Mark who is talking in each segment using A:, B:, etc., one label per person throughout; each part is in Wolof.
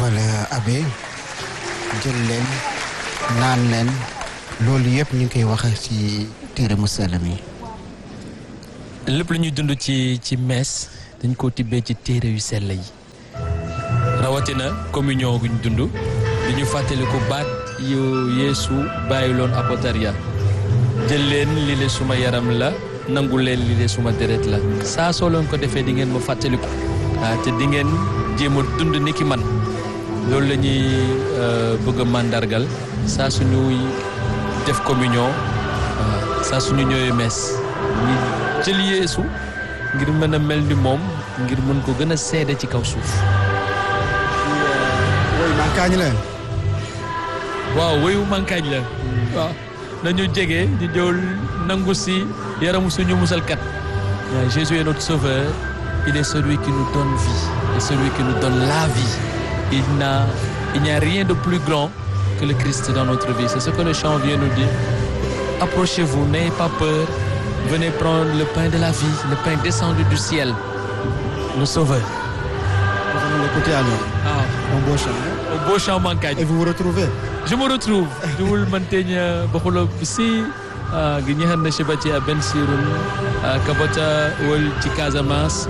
A: jaajëfal Abbé jël leen naan leen loolu yëpp ñu ngi koy wax ci téere mu sell mi.
B: lépp lu ñuy dund ci mees dañ koo tibbee ci téere yu sell yi rawatina communion gu ñu dund di ñu fàttaliku baat yu Yeesu bàyyiloon apotariya jël leen li le suma yaram la nangu leen li le suma deret la saa soo leen ko defee di ngeen ma fàttaliku te di ngeen jéem a dund ni ki man loolu la ñuy bëgg a màndargal saa suñuy def communion saa suñu ñëwee mees ñu jël Yeesu ngir mën a mel ni moom ngir mën ko gën a seede ci kaw suuf.
A: woyu mankaañ la.
B: waaw woyu mankaañ la. waaw nañu jege ñu jël nangu si yaramu suñu musalkat. waaw Jésus est notre sauveur. Il est celui qui nous donne vie et celui qui nous donne la vie. Il n'y a rien de plus grand que le Christ dans notre vie. C'est ce que le chant vient nous dire. Approchez-vous, n'ayez pas peur. Venez prendre le pain de la vie, le pain descendu du ciel, le Sauveur.
A: Vous allez l'écouter alors.
B: Ah,
A: un beau chant.
B: Un beau chant mankagne.
A: Et vous vous retrouvez?
B: Je me retrouve. Dul mantenya bakholo si ginyahan na shibati a ben sirun kabota wol ci Casamance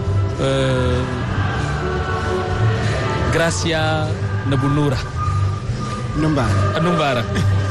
B: Gracia Nabu Noura
A: Numbara.
B: Numbara.